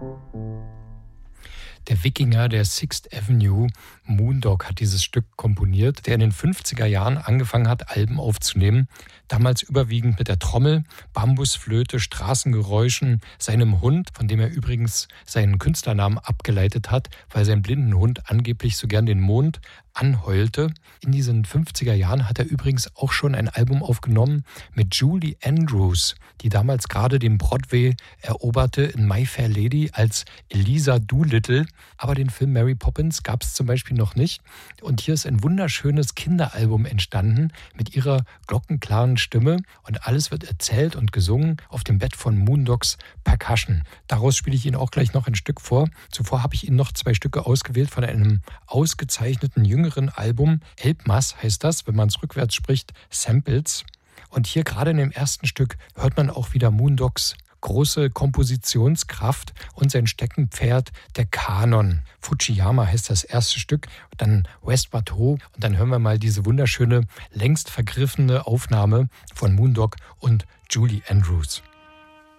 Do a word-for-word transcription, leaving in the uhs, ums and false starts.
Der Wikinger der Sixth Avenue, Moondog, hat dieses Stück komponiert, der in den fünfziger Jahren angefangen hat, Alben aufzunehmen. Damals überwiegend mit der Trommel, Bambusflöte, Straßengeräuschen, seinem Hund, von dem er übrigens seinen Künstlernamen abgeleitet hat, weil sein blinden Hund angeblich so gern den Mond anheulte. In diesen fünfziger Jahren hat er übrigens auch schon ein Album aufgenommen mit Julie Andrews, die damals gerade den Broadway eroberte in My Fair Lady als Eliza Doolittle. Aber den Film Mary Poppins gab es zum Beispiel noch nicht. Und hier ist ein wunderschönes Kinderalbum entstanden mit ihrer glockenklaren Stimme. Und alles wird erzählt und gesungen auf dem Bett von Moondogs Percussion. Daraus spiele ich Ihnen auch gleich noch ein Stück vor. Zuvor habe ich Ihnen noch zwei Stücke ausgewählt von einem ausgezeichneten jüngeren Album. Elbmas heißt das, wenn man es rückwärts spricht, Samples. Und hier gerade in dem ersten Stück hört man auch wieder Moondogs große Kompositionskraft und sein Steckenpferd, der Kanon. Fujiyama heißt das erste Stück, dann West Bateau und dann hören wir mal diese wunderschöne, längst vergriffene Aufnahme von Moondog und Julie Andrews.